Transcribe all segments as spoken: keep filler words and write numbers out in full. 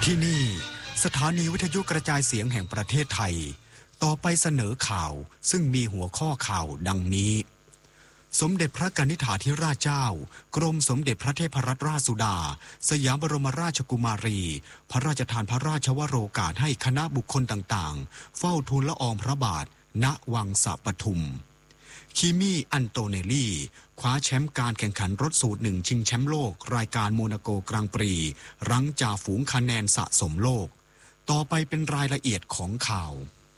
ที่นี่สถานีวิทยุกระจายเสียงแห่งประเทศไทยต่อไปเสนอข่าวซึ่งมีหัวข้อข่าวดังนี้สมเด็จพระกนิษฐาธิราชเจ้ากรมสมเด็จพระเทพรัตนราชสุดาสยามบรมราชกุมารีพระราชทานพระราชวโรกาสให้คณะบุคคลต่างๆเฝ้าทูลละอองพระบาทณวังสะปทุมคิมี่อันโตเนลลี่คว้าแชมป์การแข่งขันรถสูตรหนึ่งชิงแชมป์โลกรายการโมนาโกกรังปรีรั้งจ่าฝูงคะแนนสะสมโลกต่อไปเป็นรายละเอียดของข่าว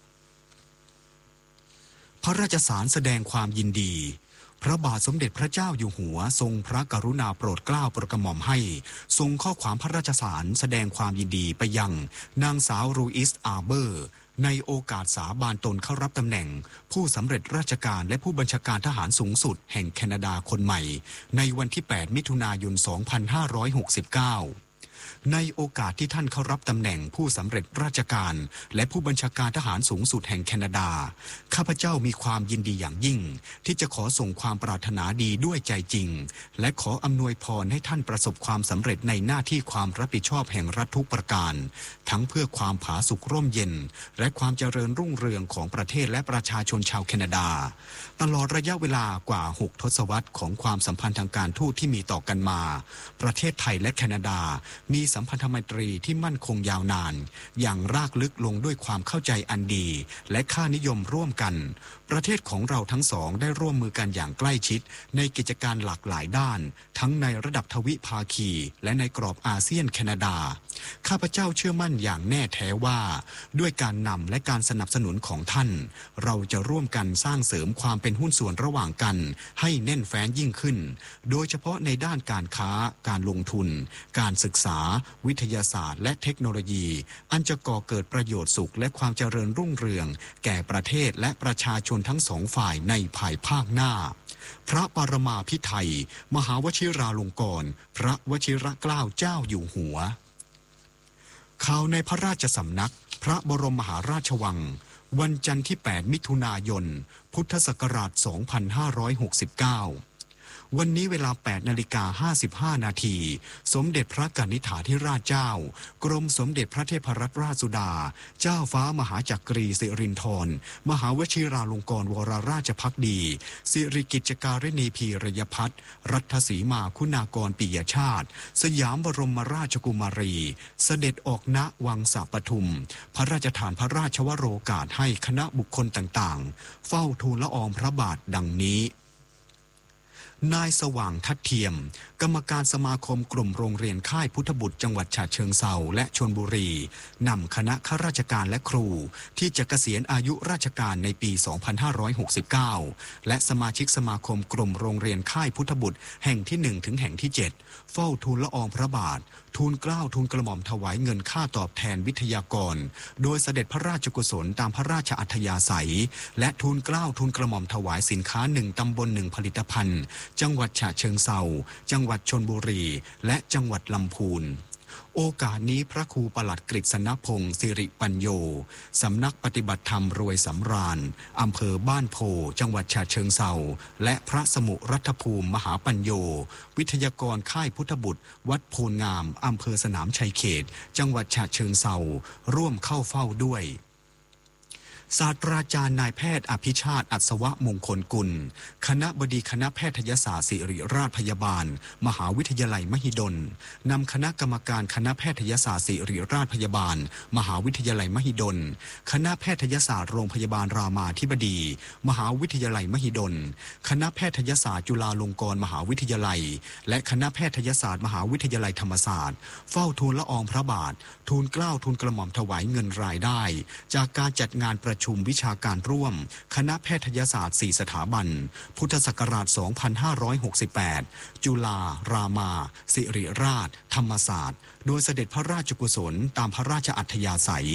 พระราชสารแสดงความยินดีพระบาทสมเด็จพระเจ้าอยู่หัวทรงพระกรุณาโปรดเกล้าโปรดกระหม่อมให้ทรงข้อความพระราชสารแสดงความยินดีไปยังนางสาวรูอิสอาร์เบอร์ในโอกาสสาบานตนเข้ารับตำแหน่งผู้สำเร็จราชการและผู้บัญชาการทหารสูงสุดแห่งแคนาดาคนใหม่ในวันที่แปดมิถุนายนสองพันห้าร้อยหกสิบเก้าในโอกาสที่ท่านเข้ารับตำแหน่งผู้สำเร็จราชการและผู้บัญชาการทหารสูงสุดแห่งแคนาดาข้าพเจ้ามีความยินดีอย่างยิ่งที่จะขอส่งความปรารถนาดีด้วยใจจริงและขออำนวยพรให้ท่านประสบความสำเร็จในหน้าที่ความรับผิดชอบแห่งรัฐทุกประการทั้งเพื่อความผาสุกร่มเย็นและความเจริญรุ่งเรืองของประเทศและประชาชนชาวแคนาดาตลอดระยะเวลากว่าหกทศวรรษของความสัมพันธ์ทางการทูตที่มีต่อกันมาประเทศไทยและแคนาดามีสัมพันธไมตรีที่มั่นคงยาวนานอย่างรากลึกลงด้วยความเข้าใจอันดีและค่านิยมร่วมกันประเทศของเราทั้งสองได้ร่วมมือกันอย่างใกล้ชิดในกิจการหลากหลายด้านทั้งในระดับทวิภาคีและในกรอบอาเซียนแคนาดาข้าพเจ้าเชื่อมั่นอย่างแน่แท้ว่าด้วยการนำและการสนับสนุนของท่านเราจะร่วมกันสร้างเสริมความเป็นหุ้นส่วนระหว่างกันให้แน่นแฟ้นยิ่งขึ้นโดยเฉพาะในด้านการค้าการลงทุนการศึกษาวิทยาศาสตร์และเทคโนโลยีอันจะก่อเกิดประโยชน์สุขและความเจริญรุ่งเรืองแก่ประเทศและประชาชนทั้งสองฝ่ายในภายภาคหน้าพระปรมาภิไธยมหาวชิราลงกรณ์พระวชิรเกล้าเจ้าอยู่หัวข่าวในพระราชสำนักพระบรมมหาราชวังวันจันทร์ที่แปดมิถุนายนพุทธศักราชสองพันห้าร้อยหกสิบเก้าวันนี้เวลาแปดนาฬิกาห้าสิบห้านาทีสมเด็จพระกนิษฐาธิราชเจ้ากรมสมเด็จพระเทพรัตนราชสุดาเจ้าฟ้ามหาจักรีสิรินธรมหาวชิราลงกรณ์วรราชภักดีสิริกิจการณีพีรยพัฒน์รัฐสีมาคุณากรปิยชาติสยามบรมราชกุมารีเสด็จออกณวังสะปทุมพระราชทานพระราชวโรกาสให้คณะบุคคลต่างๆเฝ้าทูลละอองพระบาทดังนี้นายสว่างทัดเทียมกรรมการสมาคมกลุ่มโรงเรียนค่ายพุทธบุตรจังหวัดฉะเชิงเทราและชลบุรีนำคณะข้าราชการและครูที่จะเกษียณอายุราชการในปีสองพันห้าร้อยหกสิบเก้าและสมาชิกสมาคมกลุ่มโรงเรียนค่ายพุทธบุตรแห่งที่หนึ่งถึงแห่งที่เจ็ดเฝ้าทูลละอองพระบาททูลเกล้าทูลกระหม่อมถวายเงินค่าตอบแทนวิทยากรโดยเสด็จพระราชกุศลตามพระราชอัธยาศัยและทูลเกล้าทูลกระหม่อมถวายสินค้าหนึ่งตำบลหนึ่งผลิตภัณฑ์จังหวัดฉะเชิงเทราจังหวัดชลบุรีและจังหวัดลำพูนโอกาสนี้พระครูปลัดกฤษณพงศ์สิริปัญโยสำนักปฏิบัติธรรมรวยสำราญอำเภอบ้านโพจังหวัดฉะเชิงเทราและพระสมุรัฐภูมิมหาปัญโยวิทยากรค่ายพุทธบุตรวัดโพนงามอำเภอสนามชัยเขตจังหวัดฉะเชิงเทราร่วมเข้าเฝ้าด้วยศาสตราจารย์นายแพทย์อภิชาติอัศวมงคลกุลคณบดีคณะแพทยศาสตร์ศิริราชพยาบาลมหาวิทยาลัยมหิดลนำคณะกรรมการคณะแพทยศาสตร์ศิริราชพยาบาลมหาวิทยาลัยมหิดลคณะแพทยศาสตร์โรงพยาบาลรามาธิบดีมหาวิทยาลัยมหิดลคณะแพทยศาสตร์จุฬาลงกรณ์มหาวิทยาลัยและคณะแพทยศาสตร์มหาวิทยาลัยธรรมศาสตร์เฝ้าทูลละอองพระบาททูลเกล้าทูลกระหม่อมถวายเงินรายได้จากการจัดงานประชุมวิชาการร่วมคณะแพทยศาสตร์สี่สถาบันพุทธศักราชสองพันห้าร้อยหกสิบแปดจุฬารามาสิริราชธรรมศาสตร์โดยเสด็จพระราชกุศลตามพระราชอัธยาศัย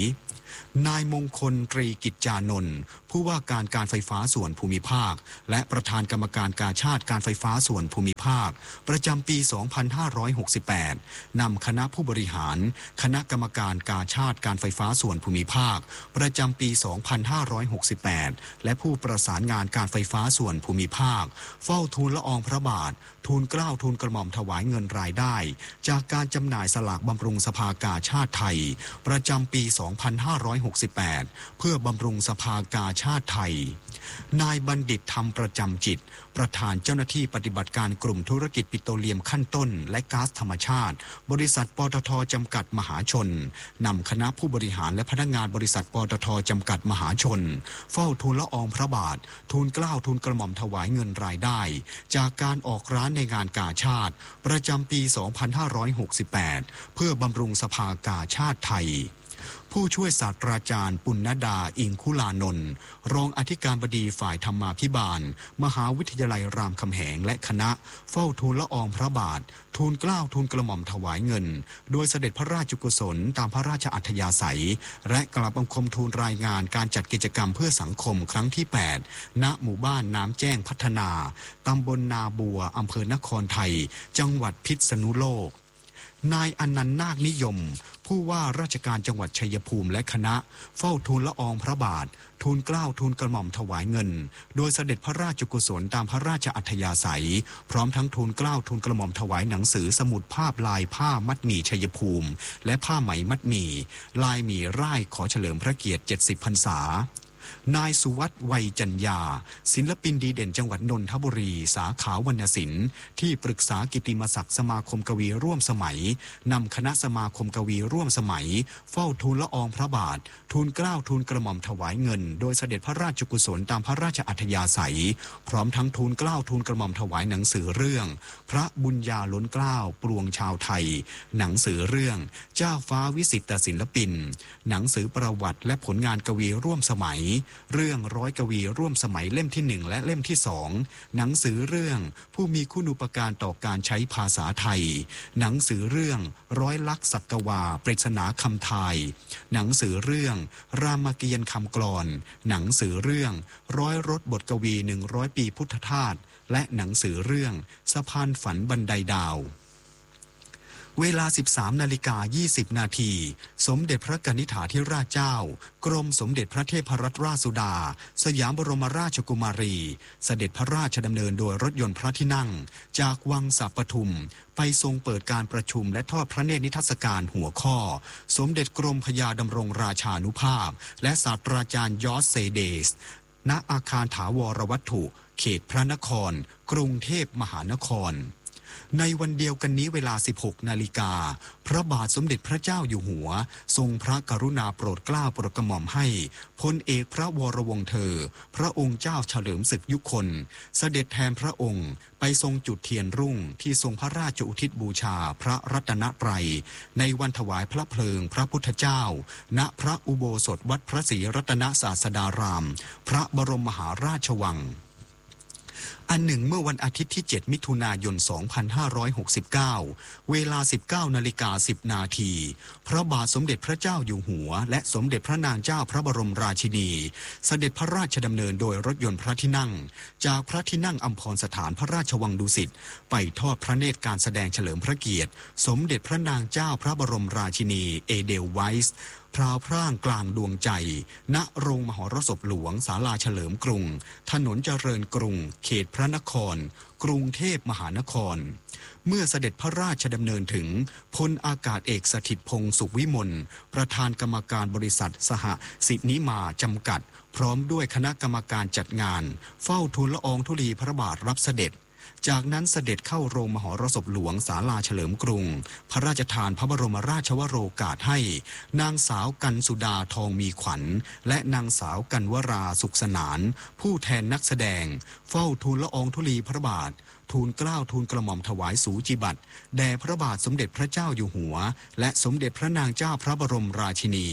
นายมงคลตรีกิจจานนท์ผู้ว่าการการไฟฟ้าส่วนภูมิภาคและประธานกรรมการกาชาดการไฟฟ้าส่วนภูมิภาคประจำปี สองพันห้าร้อยหกสิบแปด นำคณะผู้บริหารคณะกรรมการกาชาดการไฟฟ้าส่วนภูมิภาคประจำปี สองพันห้าร้อยหกสิบแปด และผู้ประสานงานการไฟฟ้าส่วนภูมิภาคเฝ้าทูลละอองพระบาททูลเกล้าทูลกระหม่อมถวายเงินรายได้จากการจำหน่ายสลากบำรุงสภากาชาดไทยประจำปี สองพันห้าร้อยหกสิบแปด เพื่อบำรุงสภากาชาดไทยนายบัณฑิตธรรมประจำจิตประธานเจ้าหน้าที่ปฏิบัติการกลุ่มธุรกิจปิโตรเลียมขั้นต้นและก๊าซธรรมชาติบริษัทปตท.จำกัดมหาชนนำคณะผู้บริหารและพนักงานบริษัทปตท.จำกัดมหาชนเฝ้าทูลละอองพระบาททูลเกล้าทูลกระหม่อมถวายเงินรายได้จากการออกร้านในงานกาชาดประจำปี สองพันห้าร้อยหกสิบแปด เพื่อบำรุงสภากาชาดไทยผู้ช่วยศาสตราจารย์ปุณณดาอิงคุลานนท์รองอธิการบดีฝ่ายธรรมาภิบาลมหาวิทยาลัยรามคำแหงและคณะเฝ้าทูลละอองพระบาททูลเกล้าทูลกระหม่อมถวายเงินโดยเสด็จพระราชกุศลตามพระราชอัธยาศัยและกราบบังคมทูลรายงานการจัดกิจกรรมเพื่อสังคมครั้งที่ แปด ณ หมู่บ้านน้ำแจ้งพัฒนาตำบลนาบัวอำเภอนครไทยจังหวัดพิษณุโลกนายอนันต์นาคนิยมผู้ว่าราชการจังหวัดชัยภูมิและคณะเฝ้าทูลละอองพระบาททูลเกล้าทูลกระหม่อมถวายเงินโดยเสด็จพระราชกุศลตามพระราชอัธยาศัยพร้อมทั้งทูลเกล้าทูลกระหม่อมถวายหนังสือสมุดภาพลายผ้ามัดหมี่ชัยภูมิและผ้าไหมมัดหมี่ลายหมี่ร่ายขอเฉลิมพระเกียรติเจ็ดสิบพรรษานายสุวัฒน์ไวยจัญญาศิลปินดีเด่นจังหวัดนนทบุรีสาขาวรรณศิลป์ที่ปรึกษากิตติมศักดิ์สมาคมกวีร่วมสมัยนำคณะสมาคมกวีร่วมสมัยเฝ้าทูลละอองพระบาททูลเกล้าทูลกระหม่อมถวายเงินโดยเสด็จพระราชกุศลตามพระราชอัธยาศัยพร้อมทั้งทูลเกล้าทูลกระหม่อมถวายหนังสือเรื่องพระบุญญาล้นเกล้าปวงชาวไทยหนังสือเรื่องเจ้าฟ้าวิสิตศิลปินหนังสือประวัติและผลงานกวีร่วมสมัยเรื่องร้อยกวีร่วมสมัยเล่มที่หนึ่งและเล่มที่สองหนังสือเรื่องผู้มีคุณูปการต่อการใช้ภาษาไทยหนังสือเรื่องร้อยลักษณ์สักวาปริศนาคำทายหนังสือเรื่องรามเกียรติ์คำกลอนหนังสือเรื่องร้อยรถบทกวีหนึ่งร้อยปีพุทธทาสและหนังสือเรื่องสะพานฝันบันไดดาวเวลา สิบสามนาฬิกายี่สิบนาทีสมเด็จพระกนิษฐาธิราชเจ้ากรมสมเด็จพระเทพรัตนราชสุดาสยามบรมราชกุมารีเสด็จพระราชดำเนินโดยรถยนต์พระที่นั่งจากวังสาปทุมไปทรงเปิดการประชุมและทอดพระเนตรนิทรรศการหัวข้อสมเด็จกรมพยาดำรงราชานุภาพและศาสตราจารย์ยอร์จเซเดสณอาคารถาวรวัตถุเขตพระนครกรุงเทพมหานครในวันเดียวกันนี้เวลา สิบหกนาฬิกาพระบาทสมเด็จพระเจ้าอยู่หัวทรงพระกรุณาโปรดเกล้าโปรดกระหม่อมให้พลเอกพระวรวงศ์เธอพระองค์เจ้าเฉลิมศึกยุคลเสด็จแทนพระองค์ไปทรงจุดเทียนรุ่งที่ทรงพระราชอุทิศบูชาพระรัตนตรัยในวันถวายพระเพลิงพระพุทธเจ้าณพระอุโบสถวัดพระศรีรัตนศาสดารามพระบรมมหาราชวังอันหนึ่งเมื่อวันอาทิตย์ที่เจ็ดมิถุนายนสองพันห้าร้อยหกสิบเก้าเวลา สิบเก้านาฬิกาสิบนาทีพระบาทสมเด็จพระเจ้าอยู่หัวและสมเด็จพระนางเจ้าพระบรมราชินีเสด็จพระราชดำเนินโดยรถยนต์พระที่นั่งจากพระที่นั่งอัมพรสถานพระราชวังดุสิตไปทอดพระเนตรการแสดงเฉลิมพระเกียรติสมเด็จพระนางเจ้าพระบรมราชินีเอเดลไวส์พราวพร่างกลางดวงใจณโรงมหรสพหลวงศาลาเฉลิมกรุงถนนเจริญกรุงเขตพระนครกรุงเทพมหานครเมื่อเสด็จพระราชดำเนินถึงพลอากาศเอกสถิตพงษ์สุขวิมลประธานกรรมการบริษัทสหสิทธิมาจำกัดพร้อมด้วยคณะกรรมการจัดงานเฝ้าทูลละอองธุลีพระบาทรับเสด็จจากนั้นเสด็จเข้าโรงมหรสพหลวงศาลาเฉลิมกรุงพระราชทานพระบรมราชวโรกาสให้นางสาวกันสุดาทองมีขวัญและนางสาวกันวราสุขสนานผู้แทนนักแสดงเฝ้าทูลละอองธุลีพระบาททูลเกล้าทูลกระหม่อมถวายสูจิบัติแด่พระบาทสมเด็จพระเจ้าอยู่หัวและสมเด็จพระนางเจ้าพระบรมราชินี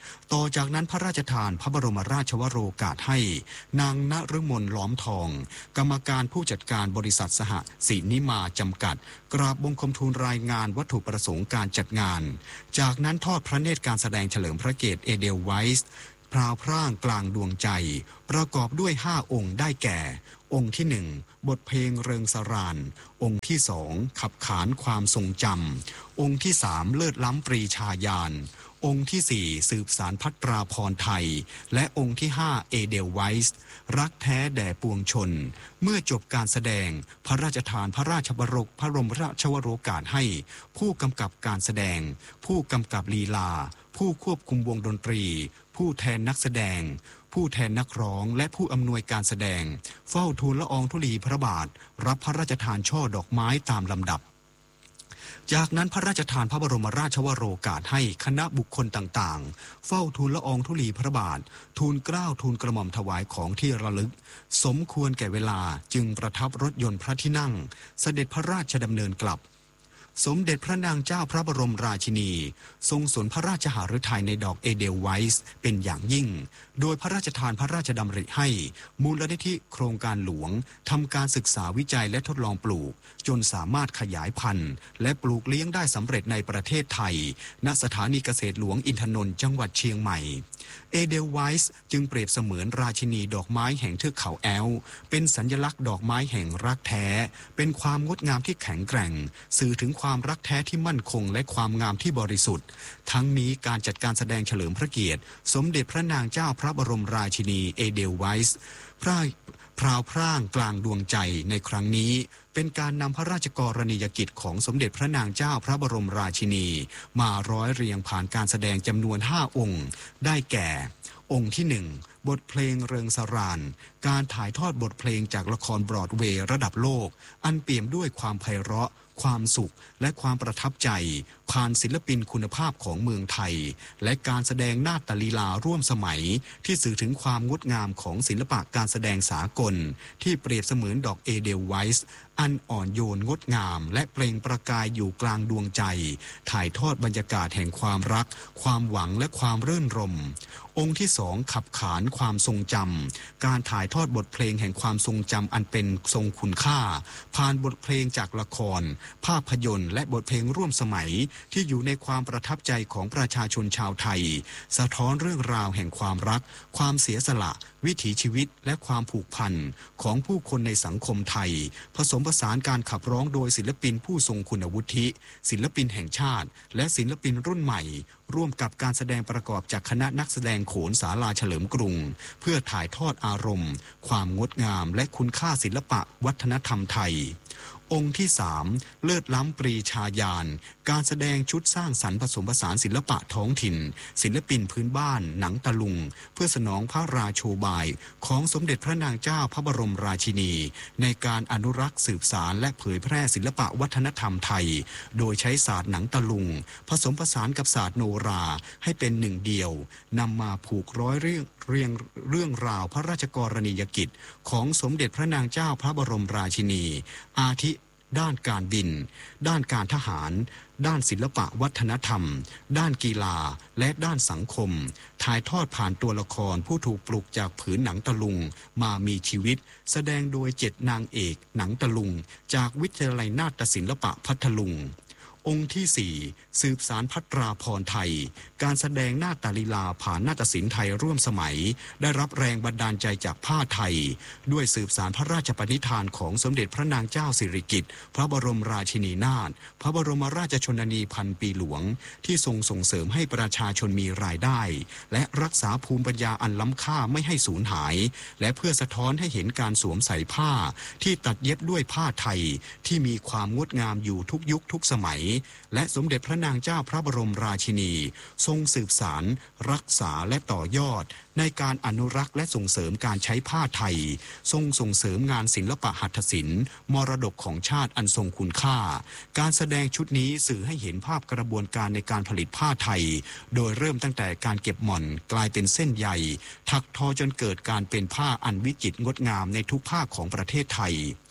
ต่อจากนั้นพระราชทานพระบรมราชวโรกาสให้นางณฤมลล้อมทองกรรมการผู้จัดการบริษัทสหศินิมาจำกัดกราบบังคมทูลรายงานวัตถุประสงค์การจัดงานจากนั้นทอดพระเนตรการแสดงเฉลิมพระเกียรติเอเดลไวส์พราวพร่างกลางดวงใจประกอบด้วยห้าองค์ได้แก่ องค์ที่หนึ่งบทเพลงเริงสรานองค์ที่สองขับขานความทรงจำองค์ที่สามเลิศล้ำปรีชาญาณองค์ที่สี่สืบสารพัตราพรไทยและองค์ที่ห้าเอเดลไวส์รักแท้แด่ปวงชนเมื่อจบการแสดงพระราชทานพระราชบรกพระบรมราชวโรกาสให้ผู้กำกับการแสดงผู้กำกับลีลาผู้ควบคุมวงดนตรีผู้แทนนักแสดงผู้แทนนักร้องและผู้อำนวยการแสดงเฝ้าทูลละอองธุลีพระบาทรับพระราชทานช่อดอกไม้ตามลำดับจากนั้นพระราชทานพระบรมราชวโรกาสให้คณะบุคคลต่างๆเฝ้าทูลละอองธุลีพระบาททูลเกล้าทูลกระหม่อมถวายของที่ระลึกสมควรแก่เวลาจึงประทับรถยนต์พระที่นั่งเสด็จพระราชดำเนินกลับสมเด็จพระนางเจ้าพระบรมราชินีทรงสนพระราชหฤทัยในดอกเอเดลไวส์เป็นอย่างยิ่งโดยพระราชทานพระราชดำริให้มูลนิธิโครงการหลวงทำการศึกษาวิจัยและทดลองปลูกจนสามารถขยายพันธุ์และปลูกเลี้ยงได้สำเร็จในประเทศไทยณสถานีเกษตรหลวงอินทนนท์จังหวัดเชียงใหม่เอเดลไวส์จึงเปรียบเสมือนราชินีดอกไม้แห่งเทือกเขาแอลป์เป็นสัญลักษณ์ดอกไม้แห่งรักแท้เป็นความงดงามที่แข็งแกร่งสื่อถึงความรักแท้ที่มั่นคงและความงามที่บริสุทธิ์ทั้งนี้การจัดการแสดงเฉลิมพระเกียรติสมเด็จพระนางเจ้าพระบรมราชินีเอเดลไวส์พระพราวพร่างกลางดวงใจในครั้งนี้เป็นการนำพระราชกรณียกิจของสมเด็จพระนางเจ้าพระบรมราชินีมาร้อยเรียงผ่านการแสดงจำนวนห้าองค์ได้แก่ องค์ที่หนึ่งบทเพลงเริงสรานการถ่ายทอดบทเพลงจากละครบรอดเวย์ระดับโลกอันเปี่ยมด้วยความไพเราะความสุขและความประทับใจผ่านศิลปินคุณภาพของเมืองไทยและการแสดงนาฏลีลาร่วมสมัยที่สื่อถึงความงดงามของศิลปะการแสดงสากลที่เปรียบเสมือนดอกเอเดลไวส์อันอ่อนโยนงดงามและเปล่งประกายอยู่กลางดวงใจถ่ายทอดบรรยากาศแห่งความรักความหวังและความรื่นรมย์องค์ที่สองขับขานความทรงจำการถ่ายทอดบทเพลงแห่งความทรงจำอันเป็นทรงคุณค่าผ่านบทเพลงจากละครภาพยนตร์และบทเพลงร่วมสมัยที่อยู่ในความประทับใจของประชาชนชาวไทยสะท้อนเรื่องราวแห่งความรักความเสียสละวิถีชีวิตและความผูกพันของผู้คนในสังคมไทยผสมผสานการขับร้องโดยศิลปินผู้ทรงคุณวุฒิศิลปินแห่งชาติและศิลปินรุ่นใหม่ร่วมกับการแสดงประกอบจากคณะนักแสดงโขนศาลาเฉลิมกรุงเพื่อถ่ายทอดอารมณ์ความงดงามและคุณค่าศิลปะวัฒนธรรมไทยองค์ที่สามเลิศล้ำปรีชาญาณการแสดงชุดสร้างสรรค์ผสมผสานศิลปะท้องถิ่นศิลปินพื้นบ้านหนังตะลุงเพื่อสนองพระราโชบายของสมเด็จพระนางเจ้าพระบรมราชินีในการอนุรักษ์สืบสานและเผยแพร่ศิลปะวัฒนธรรมไทยโดยใช้ศาสตร์หนังตะลุงผสมผสานกับศาสตร์โนราให้เป็นหนึ่งเดียวนำมาผูกร้อยเรื่องเรียงเรื่องราวพระราชกรณียกิจของสมเด็จพระนางเจ้าพระบรมราชินีอาทิด้านการบินด้านการทหารด้านศิลปะวัฒนธรรมด้านกีฬาและด้านสังคมถ่ายทอดผ่านตัวละครผู้ถูกปลุกจากผืนหนังตะลุงมามีชีวิตแสดงโดยเจ็ดนางเอกหนังตะลุงจากวิทยาลัยนาฏศิลปะพัทลุงองค์ที่สี่สืบสารพัตราพรไทยการแสดงนาฏลีลาผ่านนาฏศิลป์ไทยร่วมสมัยได้รับแรงบันดาลใจจากผ้าไทยด้วยสืบสารพระราชปณิธานของสมเด็จพระนางเจ้าสิริกิติ์พระบรมราชินีนาถพระบรมราชชนนีพันปีหลวงที่ทรงส่งเสริมให้ประชาชนมีรายได้และรักษาภูมิปัญญาอันล้ำค่าไม่ให้สูญหายและเพื่อสะท้อนให้เห็นการสวมใส่ผ้าที่ตัดเย็บด้วยผ้าไทยที่มีความงดงามอยู่ทุกยุคทุกสมัยและสมเด็จพระนางเจ้าพระบรมราชินีทรงสืบสารรักษาและต่อยอดในการอนุรักษ์และส่งเสริมการใช้ผ้าไทยทรงส่งเสริมงานศิลปะหัตถศิลป์มรดกของชาติอันทรงคุณค่าการแสดงชุดนี้สื่อให้เห็นภาพกระบวนการในการผลิตผ้าไทยโดยเริ่มตั้งแต่การเก็บหม่อนกลายเป็นเส้นใยถักทอจนเกิดการเป็นผ้าอันวิจิตรงดงามในทุกภาคของประเทศไทย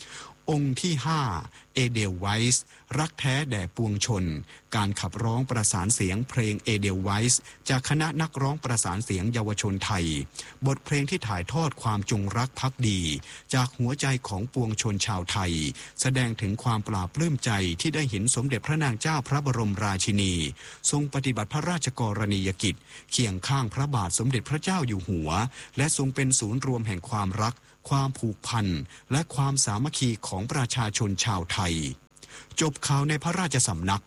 องค์ที่ห้าเอเดลไวส์รักแท้แด่ปวงชนการขับร้องประสานเสียงเพลงเอเดลไวส์จากคณะนักร้องประสานเสียงเยาวชนไทยบทเพลงที่ถ่ายทอดความจงรักภักดีจากหัวใจของปวงชนชาวไทยแสดงถึงความปลาบปลื้มใจที่ได้เห็นสมเด็จพระนางเจ้าพระบรมราชินีทรงปฏิบัติพระราชกรณียกิจเคียงข้างพระบาทสมเด็จพระเจ้าอยู่หัวและทรงเป็นศูนย์รวมแห่งความรักความผูกพันและความสามัคคีของประชาชนชาวไทยจบข่าวในพระราชสำนัก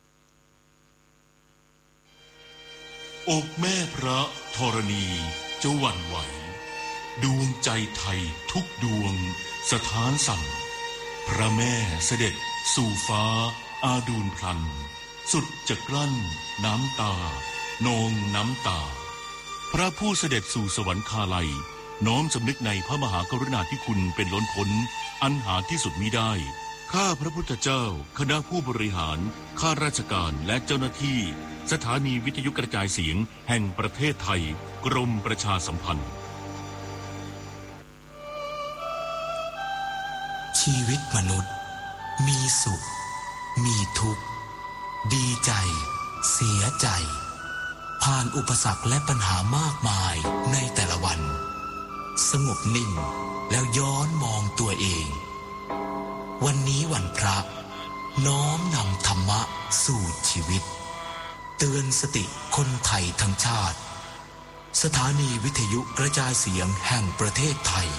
อกแม่พระธรณีจะหวั่นไหวดวงใจไทยทุกดวงสถานสั่นพระแม่เสด็จสู่ฟ้าอาดูลพลันสุดจะกลั้นน้ำตานองน้ำตาพระผู้เสด็จสู่สวรรคาลัยน้อมสำนึกในพระมหากรุณาธิคุณเป็นล้นพ้นอันหาที่สุดมิได้ข้าพระพุทธเจ้าคณะผู้บริหารข้าราชการและเจ้าหน้าที่สถานีวิทยุกระจายเสียงแห่งประเทศไทยกรมประชาสัมพันธ์ชีวิตมนุษย์มีสุขมีทุกข์ดีใจเสียใจผ่านอุปสรรคและปัญหามากมายในแต่ละวันสงบนิ่งแล้วย้อนมองตัวเองวันนี้วันพระน้อมนำธรรมะสู่ชีวิตเตือนสติคนไทยทั้งชาติสถานีวิทยุกระจายเสียงแห่งประเทศไทย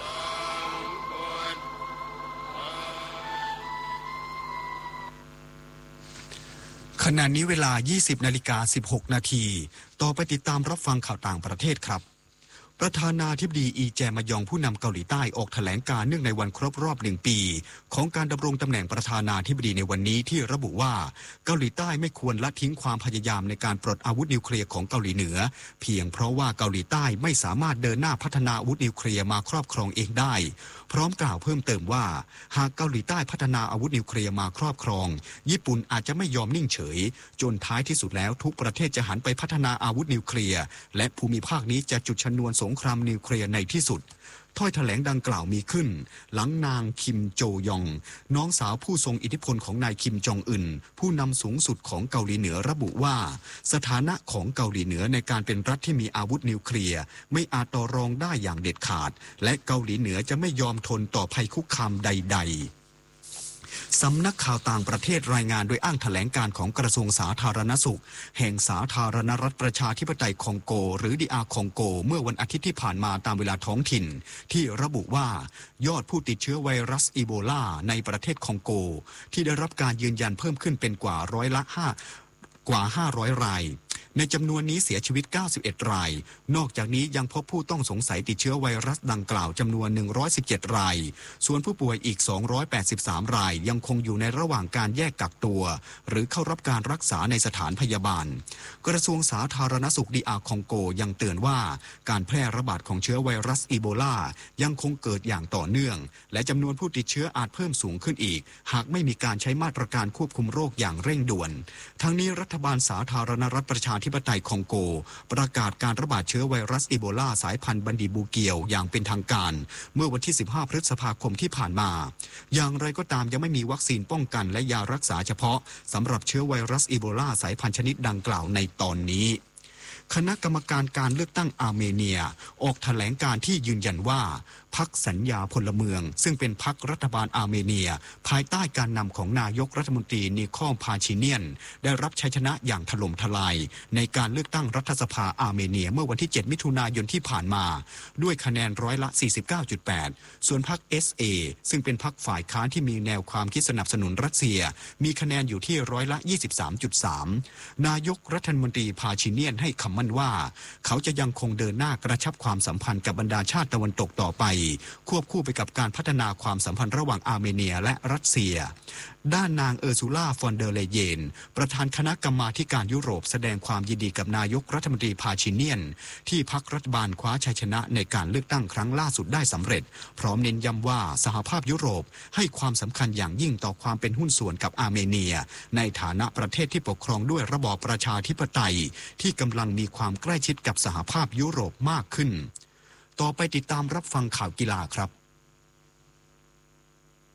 ขณะนี้เวลา ยี่สิบนาฬิกาสิบหกนาทีต่อไปติดตามรับฟังข่าวต่างประเทศครับประธานาธิบดีอีแจมยองผู้นำเกาหลีใต้ออกแถลงการเนื่องในวันครบรอบหนึ่งปีของการดำรงตำแหน่งประธานาธิบดีในวันนี้ที่ระบุว่าเกาหลีใต้ไม่ควรละทิ้งความพยายามในการปลดอาวุธนิวเคลียร์ของเกาหลีเหนือเพียงเพราะว่าเกาหลีใต้ไม่สามารถเดินหน้าพัฒนาอาวุธนิวเคลียร์มาครอบครองเองได้พร้อมกล่าวเพิ่มเติมว่าหากเกาหลีใต้พัฒนาอาวุธนิวเคลียร์มาครอบครองญี่ปุ่นอาจจะไม่ยอมนิ่งเฉยจนท้ายที่สุดแล้วทุกประเทศจะหันไปพัฒนาอาวุธนิวเคลียร์และภูมิภาคนี้จะจุดชนวนสงครามนิวเคลียร์ในที่สุดถ้อยแถลงดังกล่าวมีขึ้นหลังนางคิมโจยองน้องสาวผู้ทรงอิทธิพลของนายคิมจองอึนผู้นำสูงสุดของเกาหลีเหนือระบุว่าสถานะของเกาหลีเหนือในการเป็นรัฐที่มีอาวุธนิวเคลียร์ไม่อาจต่อรองได้อย่างเด็ดขาดและเกาหลีเหนือจะไม่ยอมทนต่อภัยคุกคามใดๆสำนักข่าวต่างประเทศรายงานโดยอ้างแถลงการของกระทรวงสาธารณสุขแห่งสาธารณรัฐประชาธิปไตยคองโกหรือดีอาร์คองโกเมื่อวันอาทิตย์ที่ผ่านมาตามเวลาท้องถิ่นที่ระบุว่ายอดผู้ติดเชื้อไวรัสอีโบลาในประเทศคองโกที่ได้รับการยืนยันเพิ่มขึ้นเป็นกว่าร้อยละห้ากว่าห้าร้อยรายในจำนวนนี้เสียชีวิตเก้าสิบเอ็ดรายนอกจากนี้ยังพบผู้ต้องสงสัยติดเชื้อไวรัสดังกล่าวจำนวนหนึ่งร้อยสิบเจ็ดรายส่วนผู้ป่วยอีกสองร้อยแปดสิบสามรายยังคงอยู่ในระหว่างการแยกกักตัวหรือเข้ารับการรักษาในสถานพยาบาลกระทรวงสาธารณสุขดีอาร์คองโกยังเตือนว่าการแพร่ระบาดของเชื้อไวรัสอีโบลายังคงเกิดอย่างต่อเนื่องและจำนวนผู้ติดเชื้ออาจเพิ่มสูงขึ้นอีกหากไม่มีการใช้มาตรการควบคุมโรคอย่างเร่งด่วนทั้งนี้รัฐบาลสาธารณรัฐประชาธิปไตยคองโกประกาศการระบาดเชื้อไวรัสอีโบลาสายพันธุ์บันดีบูเกียวอย่างเป็นทางการเมื่อวันที่สิบห้าพฤษภาคมที่ผ่านมาอย่างไรก็ตามยังไม่มีวัคซีนป้องกันและยารักษาเฉพาะสำหรับเชื้อไวรัสอีโบลาสายพันธุ์ชนิดดังกล่าวในตอนนี้คณะกรรมการการเลือกตั้งอาร์เมเนียออกแถลงการที่ยืนยันว่าพรรคสัญญาพลเมืองซึ่งเป็นพรรครัฐบาลอาร์เมเนียภายใต้การนำของนายกรัฐมนตรีนิคอลพาชิเนียนได้รับชัยชนะอย่างถล่มทลายในการเลือกตั้งรัฐสภาอาร์เมเนียเมื่อวันที่เจ็ดมิถุนายนที่ผ่านมาด้วยคะแนนร้อยละ สี่สิบเก้าจุดแปด ส่วนพรรค เอส เอ ซึ่งเป็นพรรคฝ่ายค้านที่มีแนวความคิดสนับสนุนรัสเซียมีคะแนนอยู่ที่ร้อยละ ยี่สิบสามจุดสาม นายกรัฐมนตรีพาชิเนียนให้คำมั่นว่าเขาจะยังคงเดินหน้ากระชับความสัมพันธ์กับบรรดาชาติตะวันตกต่อไปควบคู่ไปกับการพัฒนาความสัมพันธ์ระหว่างอาร์เมเนียและรัสเซียด้านนางเออร์ซูล่าฟอนเดอร์เลเยนประธานคณะกรรมาธิการยุโรปแสดงความยินดีกับนายกรัฐมนตรีพาชิเนียนที่พรรครัฐบาลคว้าชัยชนะในการเลือกตั้งครั้งล่าสุดได้สำเร็จพร้อมเน้นย้ำว่าสหภาพยุโรปให้ความสำคัญอย่างยิ่งต่อความเป็นหุ้นส่วนกับอาร์เมเนียในฐานะประเทศที่ปกครองด้วยระบอบประชาธิปไตยที่กำลังมีความใกล้ชิดกับสหภาพยุโรปมากขึ้นต่อไปติดตามรับฟังข่าวกีฬาครับ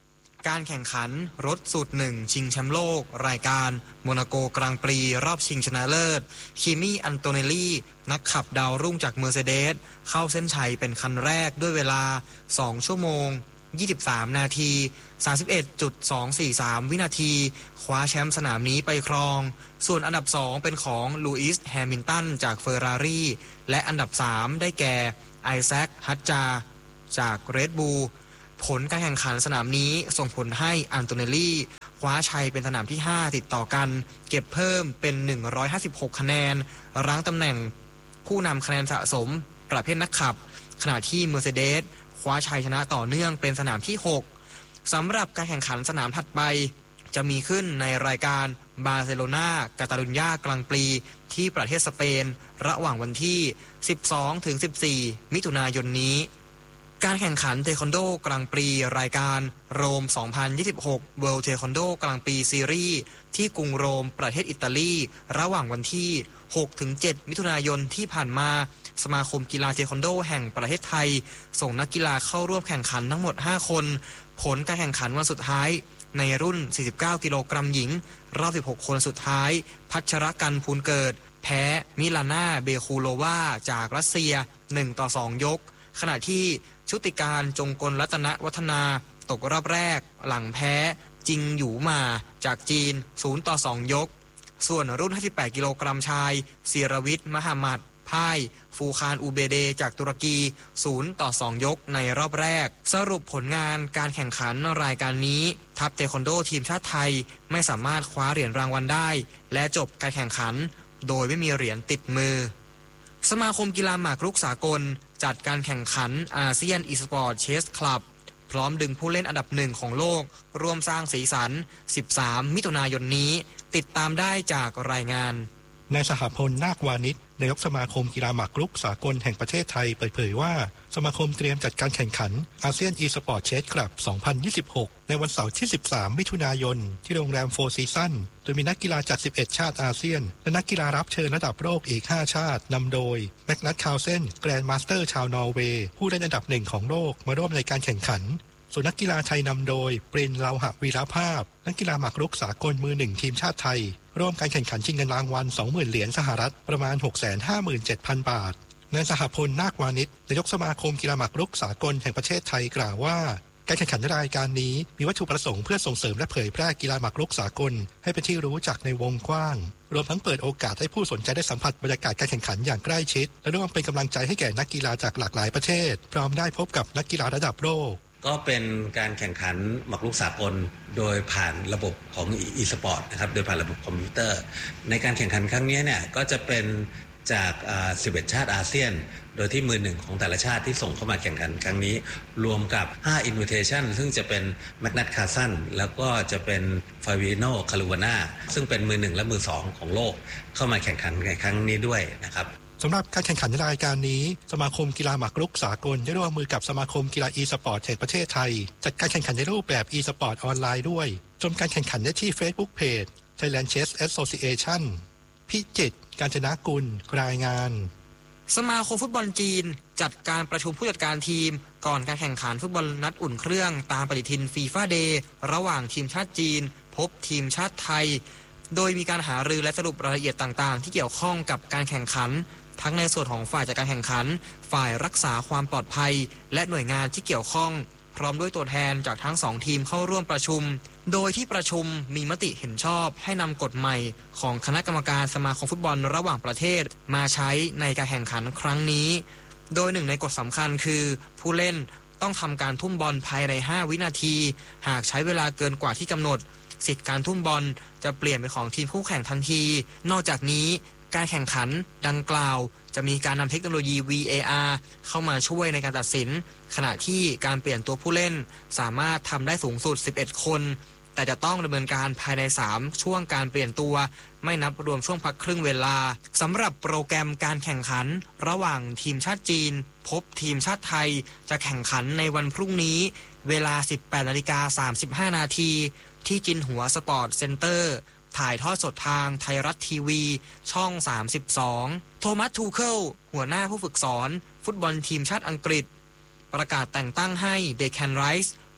การแข่งขันรถสูตรหนึ่งชิงแชมป์โลกรายการโมนาโกกรังปรีรอบชิงชนะเลิศคิมี่อันโตเนลลี่นักขับดาวรุ่งจากเมอร์เซเดสเข้าเส้นชัยเป็นคันแรกด้วยเวลาสองชั่วโมงยี่สิบสามนาที สามสิบเอ็ดจุดสองสี่สาม วินาทีคว้าแชมป์สนามนี้ไปครองส่วนอันดับสองเป็นของลูอิสแฮมิลตันจากเฟอร์รารี่และอันดับสามได้แก่ไอแซคฮัตจาจากเรดบูลผลการแข่งขันสนามนี้ส่งผลให้อันโตเนลลี่คว้าชัยเป็นสนามที่ห้าติดต่อกันเก็บเพิ่มเป็นหนึ่งร้อยห้าสิบหกคะแนนรั้งตำแหน่งผู้นำคะแนนสะสมประเภทนักขับขณะที่เมอร์เซเดสคว้าชัยชนะต่อเนื่องเป็นสนามที่หกสำหรับการแข่งขันสนามถัดไปจะมีขึ้นในรายการบาร์เซโลนากาตาลุญญากลางปีที่ประเทศสเปนระหว่างวันที่สิบสองถึงสิบสี่มิถุนายนนี้การแข่งขันเทควันโดกลางปีรายการโรมสองพันยี่สิบหก World Taekwondo กลางปีซีรีส์ที่กรุงโรมประเทศอิตาลีระหว่างวันที่หกถึงเจ็ดมิถุนายนที่ผ่านมาสมาคมกีฬาเทควันโดแห่งประเทศไทยส่งนักกีฬาเข้าร่วมแข่งขันทั้งหมดห้าคนผลการแข่งขันวันสุดท้ายในรุ่นสี่สิบเก้ากิโลกรัมหญิงรอบสิบหกคนสุดท้ายพัชรกันพูนเกิดแพ้มิลาน่าเบคูโลวาจากรัสเซียหนึ่งต่อสองยกขณะที่ชุติการจงกลรัตนวัฒนาตกรอบแรกหลังแพ้จิงหยูมาจากจีนศูนย์ต่อสองยกส่วนรุ่นห้าสิบแปดกิโลกรัมชายศิรวิทย์มหามัดพ่ายฟูคานอูเบเดจากตุรกีศูนย์ต่อสองยกในรอบแรกสรุปผลงานการแข่งขันรายการนี้ทัพเทควันโดทีมชาติไทยไม่สามารถคว้าเหรียญรางวัลได้และจบการแข่งขันโดยไม่มีเหรียญติดมือสมาคมกีฬาหมากรุกสากลจัดการแข่งขันอาเซียนอีสปอร์ตเชสคลับพร้อมดึงผู้เล่นอันดับหนึ่งของโลกร่วมสร้างสีสันสิบสามมิถุนายนนี้ติดตามได้จากรายงานนายสหพลนาควานิชนายกสมาคมกีฬาหมากรุกสากลแห่งประเทศไทยเปิดเผยว่าสมาคมเตรียมจัดการแข่งขันอาเซียนอีสปอร์ตเชสคลับสองพันยี่สิบหกในวันเสาร์ที่สิบสามมิถุนายนที่โรงแรมโฟร์ซีซั่นโดยมีนักกีฬาจากสิบเอ็ดชาติอาเซียนและนักกีฬารับเชิญระดับโลกอีกห้าชาตินำโดยแมกนัสคาร์ลเซนแกรนด์มาสเตอร์ชาวนอร์เวย์ผู้เล่นอันดับหนึ่งของโลกมาร่วมในการแข่งขันส่วนนักกีฬาไทยนำโดยปรินเลาหะวีรภาพนักกีฬาหมากรุกสากลมือหนึ่งทีมชาติไทยร่วมการแข่งขันชิงเงินรางวัล สองหมื่น เหรียญสหรัฐประมาณ หกแสนห้าหมื่นเจ็ดพัน บาทนายสหพลนาควานิชนายกสมาคมกีฬาหมากรุกสากลแห่งประเทศไทยกล่าวว่าการแข่งขันรายการนี้มีวัตถุประสงค์เพื่อส่งเสริมและเผยแพร่กีฬาหมากรุกสากลให้เป็นที่รู้จักในวงกว้างรวมทั้งเปิดโอกาสให้ผู้สนใจได้สัมผัสบรรยากาศการแข่งขันอย่างใกล้ชิดและร่วมเป็นกำลังใจให้แก่นักกีฬาจากหลากหลายประเทศพร้อมได้พบกับนักกีฬาระดับโลกก็เป็นการแข่งขันหมากรุกสากลโดยผ่านระบบของ e-sport นะครับโดยผ่านระบบคอมพิวเตอร์ในการแข่งขันครั้งนี้เนี่ยก็จะเป็นจากสิบเอ็ดชาติอาเซียนโดยที่มือหนึ่งของแต่ละชาติที่ส่งเข้ามาแข่งขันครั้งนี้รวมกับห้า invitation ซึ่งจะเป็นแมกนัสคาร์สันแล้วก็จะเป็นฟาวิโนคารูวาน่าซึ่งเป็นมือหนึ่งและมือสองของโลกเข้ามาแข่งขันในครั้งนี้ด้วยนะครับสำหรับการแข่งขันรายการนี้สมาคมกีฬาหมากรุกสากลได้ร่วมมือกับสมาคมกีฬา e-sport แห่งประเทศไทยจัดการแข่งขันในรูปแบบ e-sport ออนไลน์ด้วยชมการแข่งขันได้ที่ Facebook Page Thailand Chess Association พิจิตร กาญจนกุลรายงานสมาคมฟุตบอลจีนจัดการประชุมผู้จัดการทีมก่อนการแข่งขันฟุตบอลนัดอุ่นเครื่องตามปฏิทินฟีฟ่าเดย์ระหว่างทีมชาติจีนพบทีมชาติไทยโดยมีการหารือและสรุปรายละเอียดต่างๆที่เกี่ยวข้องกับการแข่งขันทั้งในส่วนของฝ่ายจัดการแข่งขันฝ่ายรักษาความปลอดภัยและหน่วยงานที่เกี่ยวข้องพร้อมด้วยตัวแทนจากทั้งสองทีมเข้าร่วมประชุมโดยที่ประชุมมีมติเห็นชอบให้นำกฎใหม่ของคณะกรรมการสมาคมฟุตบอลระหว่างประเทศมาใช้ในการแข่งขันครั้งนี้โดยหนึ่งในกฎสำคัญคือผู้เล่นต้องทำการทุ่มบอลภายในห้าวินาทีหากใช้เวลาเกินกว่าที่กำหนดสิทธิการทุ่มบอลจะเปลี่ยนเป็นของทีมคู่แข่งทันทีนอกจากนี้การแข่งขันดังกล่าวจะมีการนำเทคโนโลยี วี เอ อาร์ เข้ามาช่วยในการตัดสินขณะที่การเปลี่ยนตัวผู้เล่นสามารถทำได้สูงสุดสิบเอ็ดคนแต่จะต้องดำเนินการภายในสามช่วงการเปลี่ยนตัวไม่นับรวมช่วงพักครึ่งเวลาสำหรับโปรแกรมการแข่งขันระหว่างทีมชาติจีนพบทีมชาติไทยจะแข่งขันในวันพรุ่งนี้เวลา สิบแปดนาฬิกาสามสิบห้า นาทีที่จินหัวสปอร์ตเซ็นเตอร์ถ่ายทอดสดทางไทยรัฐทีวีช่องสามสิบสองโทมัสทูเคิลหัวหน้าผู้ฝึกสอนฟุตบอลทีมชาติอังกฤษประกาศแต่งตั้งให้เดแคนไรส์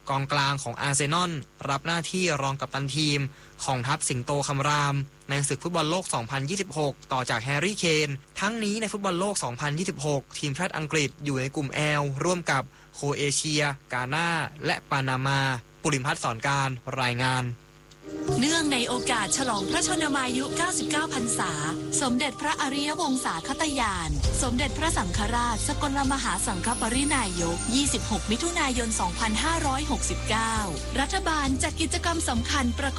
กองกลางของอาร์เซนอลรับหน้าที่รองกัปตันทีมของทัพสิงโตคำรามในศึกฟุตบอลโลก สองพันยี่สิบหก ต่อจากแฮร์รี่เคนทั้งนี้ในฟุตบอลโลก สองพันยี่สิบหก ทีมชาติอังกฤษอยู่ในกลุ่ม L ร่วมกับโครเอเชียกานาและปานามาปุริมพัฒน์สอนการรายงานเนื่องในโอกาสฉลองพระชนมายุ เก้าสิบเก้า พรรษาสมเด็จพระอริยวงศาคตยานสมเด็จพระสังฆราชสกลมหาสังฆปรินายก ยี่สิบหก มิถุนายน สองพันห้าร้อยหกสิบเก้า รัฐบาลจัดกิจกรรมสำคัญประ